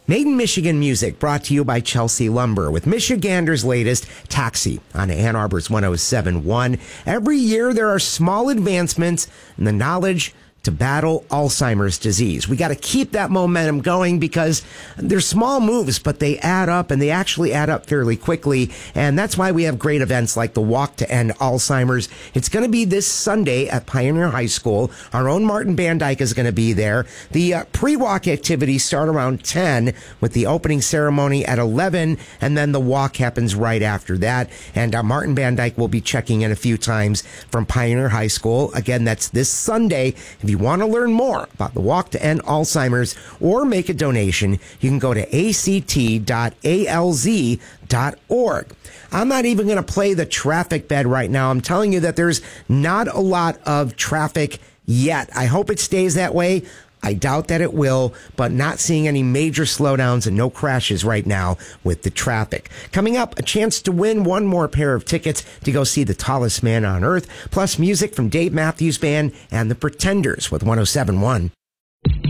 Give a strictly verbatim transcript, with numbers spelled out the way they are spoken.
Made in Michigan music brought to you by Chelsea Lumber with Michigander's latest Taxi on Ann Arbor's one oh seven point one. Every year there are small advancements in the knowledge to battle Alzheimer's disease. We got to keep that momentum going because they're small moves, but they add up, and they actually add up fairly quickly. And that's why we have great events like the Walk to End Alzheimer's. It's going to be this Sunday at Pioneer High School. Our own Martin Van Dyke is going to be there. The uh, pre-walk activities start around ten with the opening ceremony at eleven, and then the walk happens right after that. And uh, Martin Van Dyke will be checking in a few times from Pioneer High School. Again, that's this Sunday. If you want to learn more about the Walk to End Alzheimer's or make a donation, you can go to a c t dot a l z dot org. I'm not even going to play the traffic bed right now. I'm telling you that there's not a lot of traffic yet. I hope it stays that way. I doubt that it will, but not seeing any major slowdowns and no crashes right now with the traffic. Coming up, a chance to win one more pair of tickets to go see The Tallest Man on Earth, plus music from Dave Matthews Band and The Pretenders with one oh seven point one.